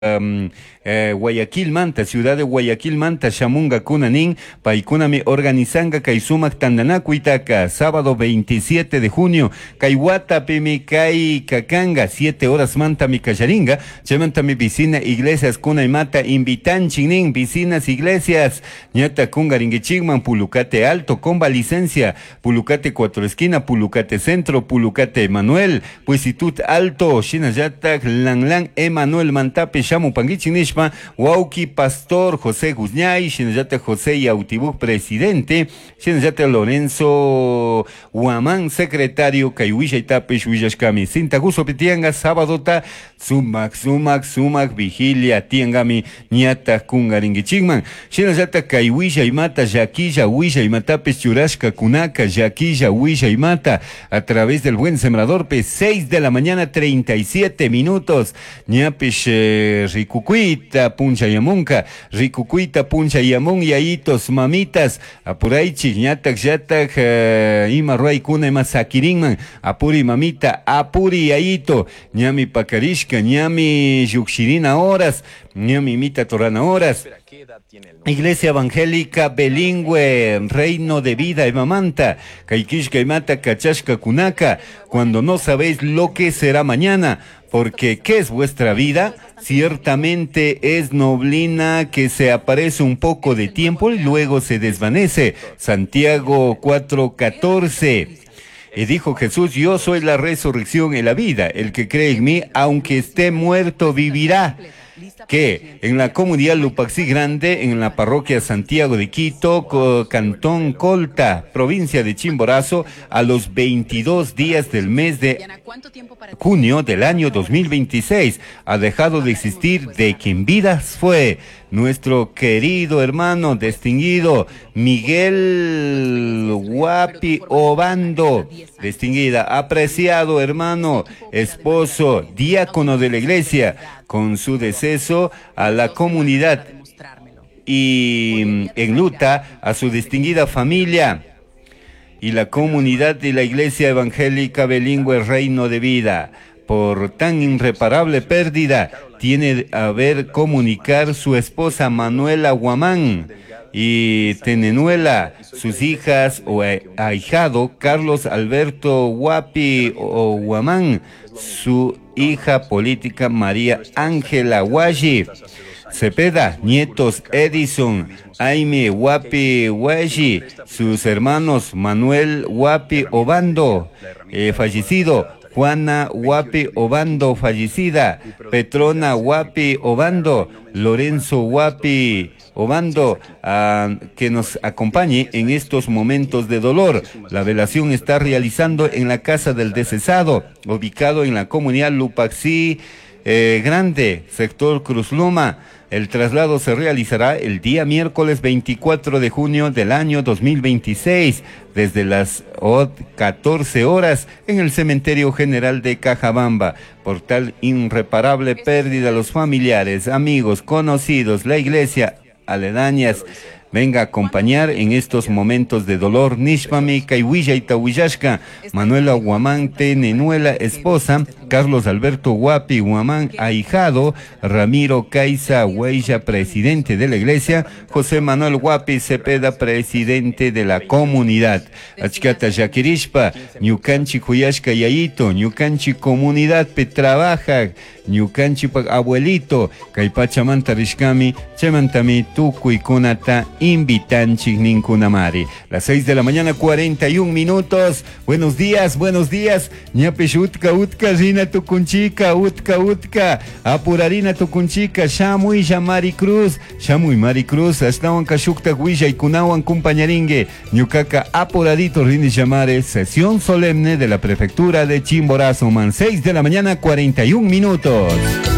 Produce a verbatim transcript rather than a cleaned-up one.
Um, eh, Guayaquil Manta, ciudad de Guayaquil Manta, Shamunga Kunanin, Paikunami organizanga Kaisumak Tandanakuitaka, sábado veintisiete de junio, Kaiwata Pimi Kai Kakanga, siete horas Manta mi Cacharinga, Chemanta mi piscina, iglesias Kuna y Mata, invitan chinin, piscinas, iglesias, Ñata Kungaringichigman, Pulucate Alto, Comba licencia, Pulucate Cuatro Esquina, Pulucate Centro, Pulucate Emanuel, Puesitut Alto, Shinayatak, Langlang, Emanuel Mantape, Shamu Panguichinishma, Wauki Pastor, José Guzñay, Shinayate José Yautibuk, presidente, Shinayate Lorenzo Huamán, secretario, Kaiwisha Itapesh, Huillashkami, Sintaguso Pitianga, Sábadota, Sumac, Sumac, Sumac, Vigilia, Tiangami, Ñata Kungaringichigman, Shinayate Kaiwisha y Mata, Yaquilla, Huilla y Matapesh, Churashka, Kunaka, Yaquilla, Huilla y Mata, a través del Buen Sembrador, P seis de la mañana, treinta y siete minutos, Ñapesh, eh, Ricucuita, Puncha Yamunca, Ricucuita, Puncha Yamun, Yaitos, Mamitas, Apuray, Chignatak, Yatak, uh, Ima Ruay, Kuna, Ima Sakirinman, Apuri, Mamita, Apuri, Yaito, Ñami Pacarishka, Ñami Yuxirina Horas, Ñami Mita Torana Horas, Iglesia Evangélica Bilingüe, Reino de Vida, Emamanta, Kaikishka, Imata, Kachashka, Kunaka, cuando no sabéis lo que será mañana, porque ¿qué es vuestra vida? Ciertamente es noblina que se aparece un poco de tiempo y luego se desvanece. Santiago cuatro catorce. Y dijo Jesús, yo soy la resurrección y la vida. El que cree en mí, aunque esté muerto, vivirá. Que en la comunidad Lupaxi Grande, en la parroquia Santiago de Quito, Cantón Colta, provincia de Chimborazo, a los veintidós días del mes de junio del año dos mil veintiséis, ha dejado de existir de quien vidas fue nuestro querido hermano distinguido Miguel Guapi Obando, distinguida, apreciado hermano, esposo, diácono de la iglesia, con su deceso a la comunidad y enluta a su distinguida familia y la comunidad de la Iglesia Evangélica Bilingüe Reino de Vida. Por tan irreparable pérdida, tiene a ver comunicar su esposa Manuela Huamán y Tenenuela, sus hijas o ahijado Carlos Alberto Guapi o Huamán, su hija política María Ángela Huashi, Cepeda, nietos Edison, Aime Guapi Huashi, sus hermanos Manuel Guapi Obando, eh, fallecido, Juana Guapi Obando, fallecida, Petrona Guapi Obando, Lorenzo Guapi Obando, uh, que nos acompañe en estos momentos de dolor. La velación está realizando en la casa del decesado, ubicado en la comunidad Lupaxi eh, Grande, sector Cruz Loma. El traslado se realizará el día miércoles veinticuatro de junio del año dos mil veintiséis, desde las catorce horas en el Cementerio General de Cajabamba. Por tal irreparable pérdida, los familiares, amigos, conocidos, la iglesia, aledañas, venga a acompañar en estos momentos de dolor. Nishmami, Kaiwilla y Tawillashka, Manuela Huamán, Tenenuela, esposa, Carlos Alberto Guapi Huamán, ahijado, Ramiro Caiza Huella, presidente de la iglesia, José Manuel Guapi Cepeda, presidente de la comunidad. Achkata Yaquirishpa, Ñucanchi Cuyashka Yayito, Ñucanchi comunidad Petrabaja, Ñucanchi abuelito, Caipachamanta Rishkami, Chemantami, Tucuy Kunata, Invitanchi Ninkunamari. Las seis de la mañana, cuarenta y un minutos. Buenos días, buenos días. Ñapesh utka utka, Rina Tucunchica, utka utka, Apurarina Tucunchica, Shamuy Maricruz, Shamuy Maricruz, Astawan Kashukta Huilla y Kunawan Compañaringue, Ñucaca Apuradito Rini Llamare, sesión solemne de la prefectura de Chimborazo, man, seis de la mañana, cuarenta y un minutos.